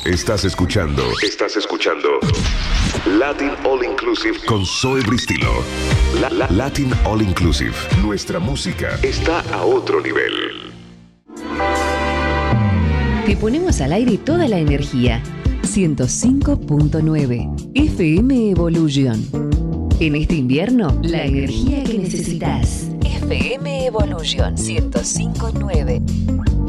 Estás escuchando Latin All Inclusive con Zoe Bristilo. Latin All Inclusive. Nuestra música está a otro nivel. Te ponemos al aire toda la energía. 105.9 FM Evolution. En este invierno, la energía que necesitas. FM Evolution 105.9.